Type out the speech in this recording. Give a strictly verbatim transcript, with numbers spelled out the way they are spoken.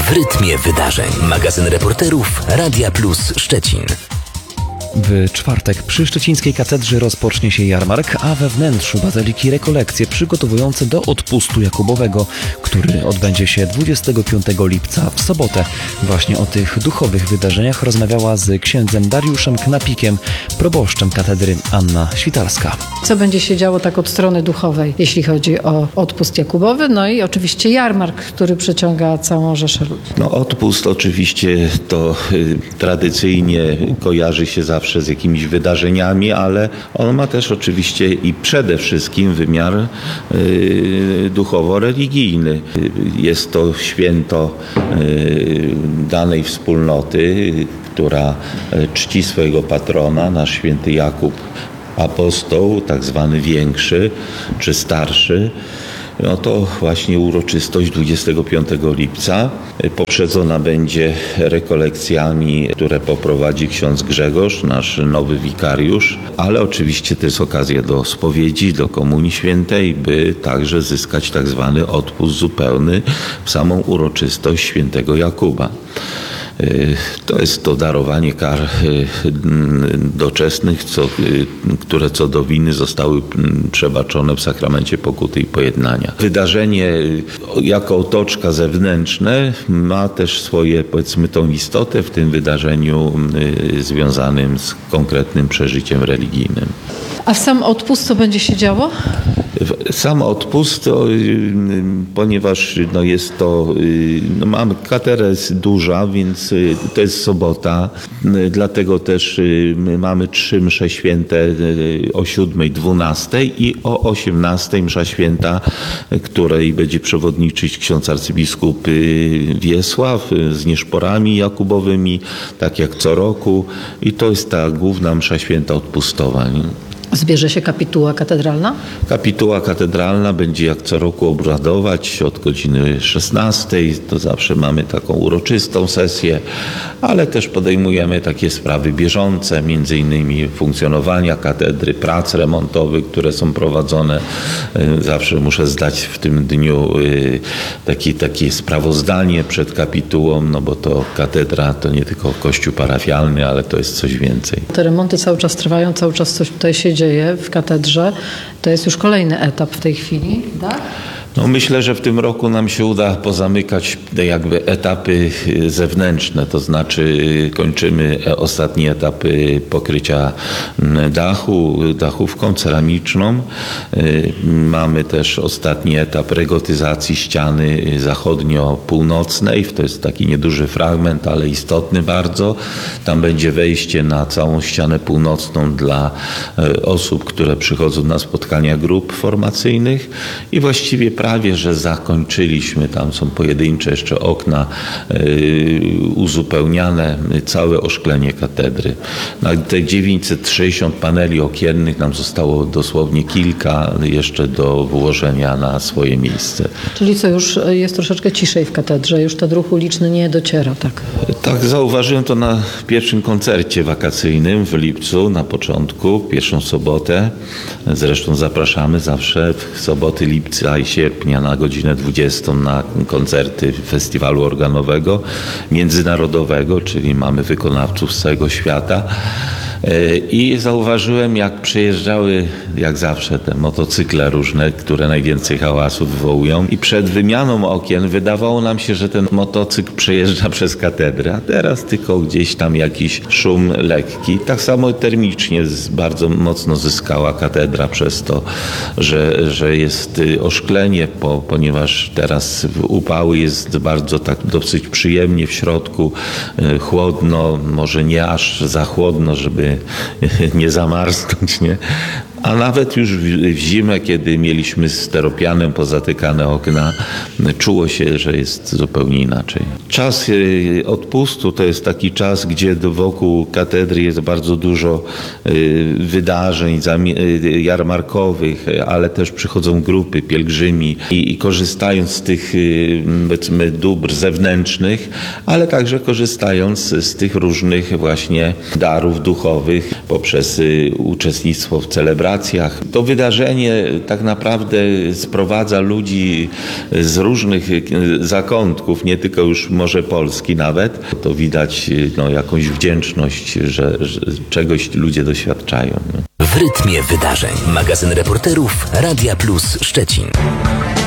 W rytmie wydarzeń. Magazyn reporterów Radia Plus Szczecin. W czwartek przy Szczecińskiej Katedrze rozpocznie się jarmark, a we wnętrzu Bazyliki rekolekcje przygotowujące do odpustu jakubowego, który odbędzie się dwudziestego piątego lipca w sobotę. Właśnie o tych duchowych wydarzeniach rozmawiała z księdzem Dariuszem Knapikiem, proboszczem katedry Anna Świtalska. Co będzie się działo tak od strony duchowej, jeśli chodzi o odpust jakubowy, no i oczywiście jarmark, który przyciąga całą rzeszę ludzi. No odpust oczywiście to y, tradycyjnie kojarzy się zawsze z jakimiś wydarzeniami, ale on ma też oczywiście i przede wszystkim wymiar y, duchowo-religijny. Jest to święto y, danej wspólnoty, która czci swojego patrona, nasz święty Jakub Apostoł, tak zwany większy czy starszy. No to właśnie uroczystość dwudziestego piątego lipca. Poprzedzona będzie rekolekcjami, które poprowadzi ksiądz Grzegorz, nasz nowy wikariusz, ale oczywiście to jest okazja do spowiedzi, do Komunii Świętej, by także zyskać tak zwany odpust zupełny w samą uroczystość świętego Jakuba. To jest to darowanie kar doczesnych, co, które co do winy zostały przebaczone w sakramencie pokuty i pojednania. Wydarzenie jako otoczka zewnętrzne ma też swoje, powiedzmy, tą istotę w tym wydarzeniu związanym z konkretnym przeżyciem religijnym. A w sam odpust co będzie się działo? Sam odpust, to, ponieważ no jest to, no mamy, katedra jest duża, więc to jest sobota, dlatego też my mamy trzy msze święte o siódmej, dwunastej i o osiemnastej msza święta, której będzie przewodniczyć ksiądz arcybiskup Wiesław z nieszporami jakubowymi, tak jak co roku, i to jest ta główna msza święta odpustowa. Nie? Zbierze się kapituła katedralna? Kapituła katedralna będzie jak co roku obradować od godziny szesnastej. To zawsze mamy taką uroczystą sesję, ale też podejmujemy takie sprawy bieżące, między innymi funkcjonowania katedry, prac remontowych, które są prowadzone. Zawsze muszę zdać w tym dniu taki, takie sprawozdanie przed kapitułą, no bo to katedra to nie tylko kościół parafialny, ale to jest coś więcej. Te remonty cały czas trwają, cały czas coś tutaj się dzieje w katedrze. To jest już kolejny etap w tej chwili, tak? No myślę, że w tym roku nam się uda pozamykać jakby etapy zewnętrzne, to znaczy kończymy ostatni etap pokrycia dachu, dachówką ceramiczną. Mamy też ostatni etap regotyzacji ściany zachodnio-północnej. To jest taki nieduży fragment, ale istotny bardzo. Tam będzie wejście na całą ścianę północną dla osób, które przychodzą na spotkania grup formacyjnych i właściwie prawie, że zakończyliśmy. Tam są pojedyncze jeszcze okna yy, uzupełniane, całe oszklenie katedry. Na te dziewięćset sześćdziesiąt paneli okiennych nam zostało dosłownie kilka jeszcze do włożenia na swoje miejsce. Czyli co, już jest troszeczkę ciszej w katedrze, już ten ruch uliczny nie dociera, tak? Tak, zauważyłem to na pierwszym koncercie wakacyjnym w lipcu, na początku, pierwszą sobotę. Zresztą zapraszamy zawsze w soboty lipca i sierpnia na godzinę dwudziestą na koncerty festiwalu organowego międzynarodowego, czyli mamy wykonawców z całego świata. I zauważyłem, jak przejeżdżały, jak zawsze, te motocykle różne, które najwięcej hałasu wywołują. I przed wymianą okien wydawało nam się, że ten motocykl przejeżdża przez katedrę, a teraz tylko gdzieś tam jakiś szum lekki. Tak samo termicznie bardzo mocno zyskała katedra przez to, że, że jest oszklenie, po, ponieważ teraz w upały jest bardzo tak dosyć przyjemnie w środku, chłodno, może nie aż za chłodno, żeby nie zamarznąć, nie? A nawet już w zimę, kiedy mieliśmy steropianem pozatykane okna, czuło się, że jest zupełnie inaczej. Czas odpustu to jest taki czas, gdzie wokół katedry jest bardzo dużo wydarzeń jarmarkowych, ale też przychodzą grupy, pielgrzymi i, i korzystając z tych, powiedzmy, dóbr zewnętrznych, ale także korzystając z tych różnych właśnie darów duchowych poprzez uczestnictwo w celebracji celebracjach. To wydarzenie tak naprawdę sprowadza ludzi z różnych zakątków, nie tylko już może Polski nawet. To widać no, jakąś wdzięczność, że, że czegoś ludzie doświadczają. W rytmie wydarzeń. Magazyn reporterów Radia Plus Szczecin.